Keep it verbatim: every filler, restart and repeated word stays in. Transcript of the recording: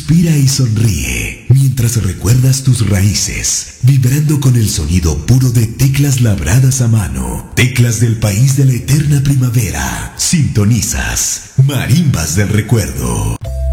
Suspira y sonríe mientras recuerdas tus raíces, vibrando con el sonido puro de teclas labradas a mano, teclas del país de la eterna primavera. Sintonizas Marimbas del Recuerdo.